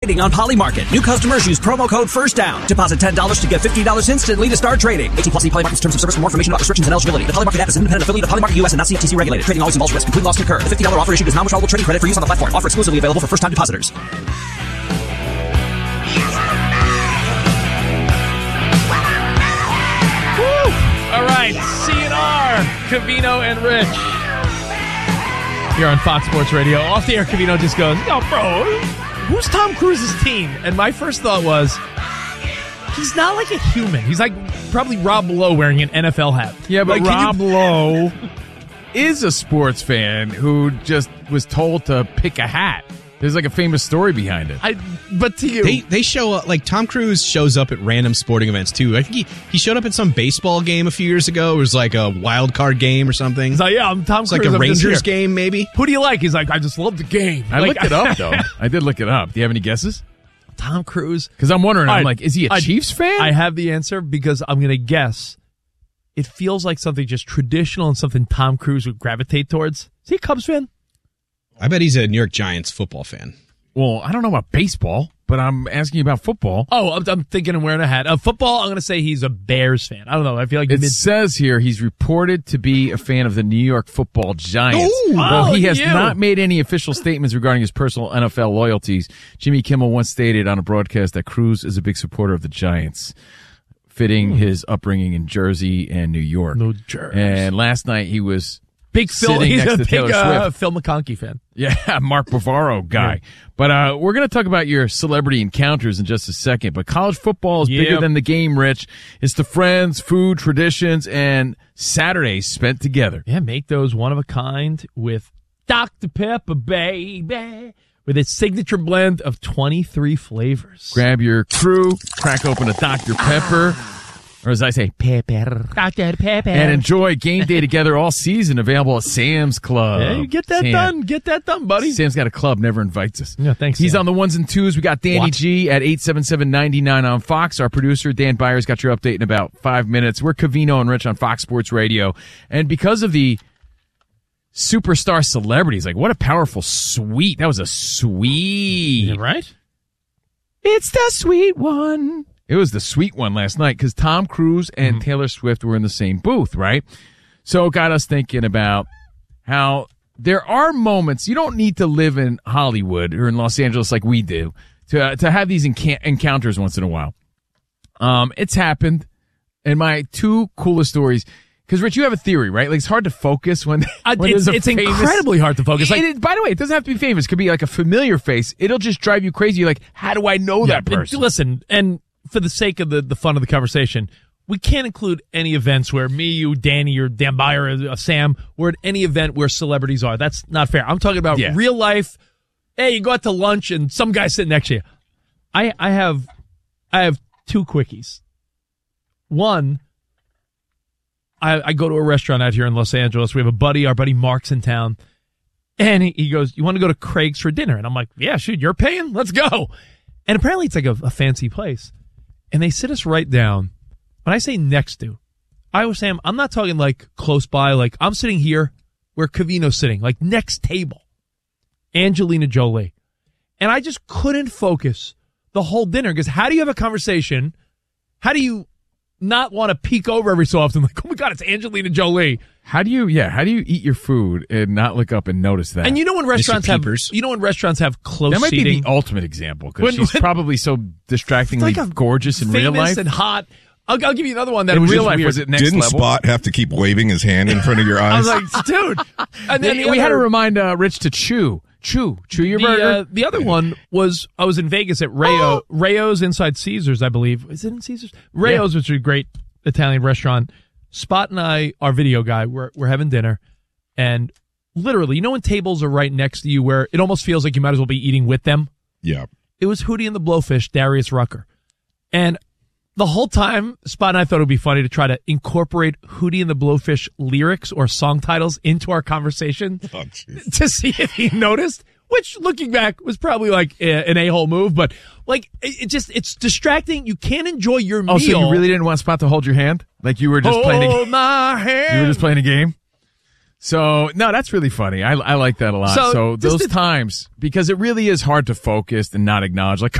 trading on Polymarket. New customers use promo code FIRSTDOWN. Deposit $10 to get $50 instantly to start trading. 18+ see Polymarket's terms of service for more information about restrictions and eligibility. The Polymarket app is an independent affiliate of Polymarket US and not CFTC regulated. Trading always involves risk. Complete loss can occur. The $50 offer issued is non-withdrawable trading credit for use on the platform. Offer exclusively available for first-time depositors. All right, CNR, Covino and Rich. Here on Fox Sports Radio. Off the air, Covino just goes, "Yo, bro, who's Tom Cruise's team?" And my first thought was, he's not like a human. He's like probably Rob Lowe wearing an NFL hat. Yeah, but like, Rob Lowe is a sports fan who just was told to pick a hat. There's like a famous story behind it. But to you, they show up, like Tom Cruise shows up at random sporting events too. I think he showed up at some baseball game a few years ago. It was like a wild card game or something. He's like, yeah, I'm Tom Cruise. It's like a Rangers game, maybe. Who do you like? He's like, I just love the game. I looked it up though. I did look it up. Do you have any guesses? Tom Cruise? Because I'm wondering. I'm like, is he a Chiefs fan? I have the answer because I'm going to guess. It feels like something just traditional and something Tom Cruise would gravitate towards. Is he a Cubs fan? I bet he's a New York Giants football fan. Well, I don't know about baseball, but I'm asking you about football. Oh, I'm thinking of wearing a hat. Football, I'm going to say he's a Bears fan. I don't know. I feel like it says here he's reported to be a fan of the New York Football Giants. Though he has not made any official statements regarding his personal NFL loyalties. Jimmy Kimmel once stated on a broadcast that Cruise is a big supporter of the Giants, fitting his upbringing in Jersey and New York. New Jersey. And last night he was big Phil. He's a big Phil McConkey fan. Yeah, Mark Bavaro guy. Yeah. But we're going to talk about your celebrity encounters in just a second. But college football is bigger than the game, Rich. It's the friends, food, traditions, and Saturdays spent together. Yeah, make those one of a kind with Dr. Pepper, baby, with its signature blend of 23 flavors. Grab your crew, crack open a Dr. Pepper. Or as I say, Pepper. Dr. Pepper. And enjoy game day together all season. Available at Sam's Club. Yeah, get that done. Get that done, buddy. Sam's got a club, never invites us. Yeah, thanks, He's Sam. on the ones and twos. We got Danny G at 877-99 on Fox. Our producer, Dan Byers, got your update in about 5 minutes. We're Covino and Rich on Fox Sports Radio. And because of the superstar celebrities, like what a powerful suite. That was a suite. Yeah, right? It's the sweet one. It was the sweet one last night because Tom Cruise and Taylor Swift were in the same booth, right? So it got us thinking about how there are moments. You don't need to live in Hollywood or in Los Angeles like we do to have these encounters once in a while. It's happened. And my two coolest stories, because Rich, you have a theory, right? Like it's hard to focus when it's incredibly hard to focus. By the way, it doesn't have to be famous. It could be like a familiar face. It'll just drive you crazy. You're like, how do I know that person? Listen, and for the sake of the fun of the conversation, we can't include any events where me, you, Danny, or Dan Byer, or Sam, we're at any event where celebrities are. That's not fair. I'm talking about real life. Hey, you go out to lunch and some guy sitting next to you. I have two quickies. One, I go to a restaurant out here in Los Angeles. We have our buddy Mark's in town. And he goes, you want to go to Craig's for dinner? And I'm like, yeah, shoot, you're paying? Let's go. And apparently it's like a fancy place. And they sit us right down. When I say next to, I was saying, I'm not talking like close by, like I'm sitting here where Covino's sitting, like next table. Angelina Jolie. And I just couldn't focus the whole dinner because how do you have a conversation? How do you not want to peek over every so often? Like, oh my God, it's Angelina Jolie. How do you eat your food and not look up and notice that? And you know when restaurants have close that might seating? be the ultimate example because she's probably so distractingly gorgeous in real life and hot. I'll give you another one that in was real life. Weird. Was it next Didn't level? Spot have to keep waving his hand in front of your eyes? I was like, dude. And then we had to remind Rich to chew your burger. The other one was I was in Vegas at Rayo's inside Caesars, I believe. Is it in Caesars? Rayo's, which is a great Italian restaurant. Spot and I, our video guy, we're having dinner, and literally, you know when tables are right next to you where it almost feels like you might as well be eating with them? Yeah. It was Hootie and the Blowfish, Darius Rucker. And the whole time, Spot and I thought it would be funny to try to incorporate Hootie and the Blowfish lyrics or song titles into our conversation to see if he noticed, which looking back was probably like an a-hole move, but like it's distracting. You can't enjoy your meal. Oh, so you really didn't want Spot to hold your hand? Like you were just playing my hand. You were just playing a game? So, no, that's really funny. I like that a lot. So those times, because it really is hard to focus and not acknowledge, like,